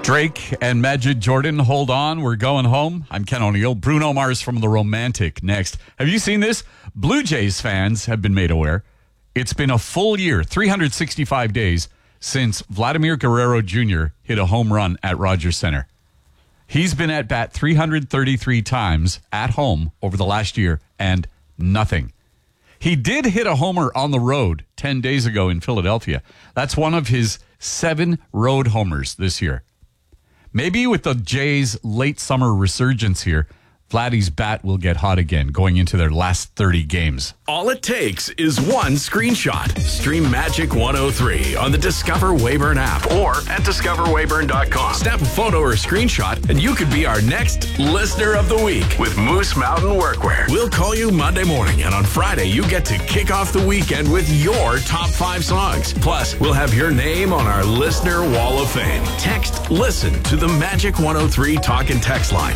Drake and Majid Jordan, hold on, we're going home. I'm Ken O'Neill. Bruno Mars from The Romantic next. Have you seen this? Blue Jays fans have been made aware. It's been a full year, 365 days, since Vladimir Guerrero Jr. hit a home run at Rogers Center. He's been at bat 333 times at home over the last year, and nothing. He did hit a homer on the road 10 days ago in Philadelphia. That's one of his 7 road homers this year. Maybe with the Jays' late summer resurgence here, Vladdy's bat will get hot again going into their last 30 games. All it takes is one screenshot. Stream Magic 103 on the Discover Weyburn app or at discoverweyburn.com. Snap a photo or screenshot and you could be our next Listener of the Week with Moose Mountain Workwear. We'll call you Monday morning, and on Friday you get to kick off the weekend with your top 5 songs. Plus, we'll have your name on our Listener Wall of Fame. Text LISTEN to the Magic 103 talk and text line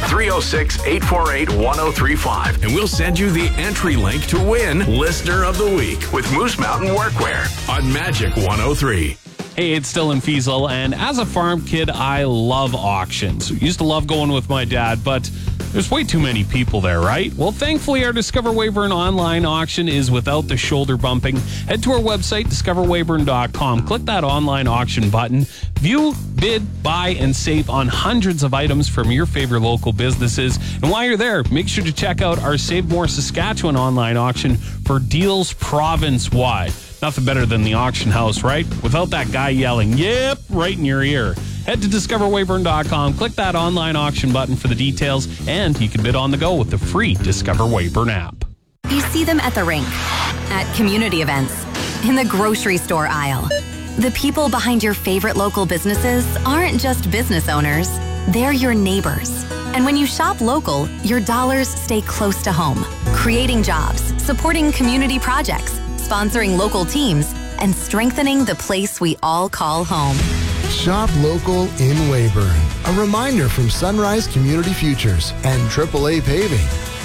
306-848-1035, and we'll send you the entry link to win Listener of the Week with Moose Mountain Workwear on Magic 103. Hey, it's Dylan Fiesel, and as a farm kid, I love auctions. Used to love going with my dad, but there's way too many people there, right? Well, thankfully, our Discover Weyburn online auction is without the shoulder bumping. Head to our website, discoverweyburn.com. Click that online auction button. View, bid, buy, and save on hundreds of items from your favorite local businesses. And while you're there, make sure to check out our Save More Saskatchewan online auction for deals province-wide. Nothing better than the auction house, right? Without that guy yelling, yep, right in your ear. Head to discoverweyburn.com, click that online auction button for the details, and you can bid on the go with the free Discover Weyburn app. You see them at the rink, at community events, in the grocery store aisle. The people behind your favorite local businesses aren't just business owners, they're your neighbors. And when you shop local, your dollars stay close to home, creating jobs, supporting community projects, sponsoring local teams, and strengthening the place we all call home. Shop local in Weyburn. A reminder from Sunrise Community Futures and AAA Paving.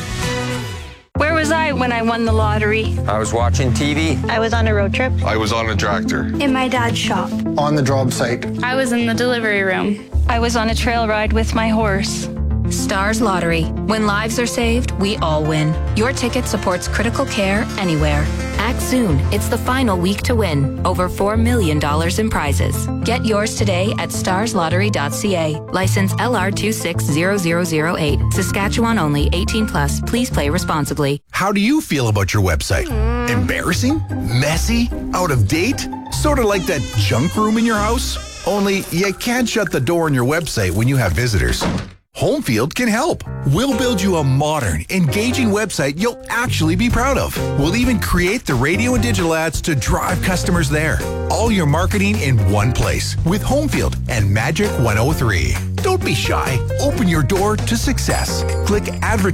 Where was I when I won the lottery? I was watching TV. I was on a road trip. I was on a tractor. In my dad's shop. On the job site. I was in the delivery room. I was on a trail ride with my horse. Stars Lottery. When lives are saved, we all win. Your ticket supports critical care anywhere. Act soon. It's the final week to win. Over $4 million in prizes. Get yours today at starslottery.ca. License LR260008. Saskatchewan only. 18+. Please play responsibly. How do you feel about your website? Embarrassing? Messy? Out of date? Sort of like that junk room in your house? Only you can't shut the door on your website when you have visitors. Homefield can help. We'll build you a modern, engaging website you'll actually be proud of. We'll even create the radio and digital ads to drive customers there. All your marketing in one place with Homefield and Magic 103. Don't be shy. Open your door to success. Click advertise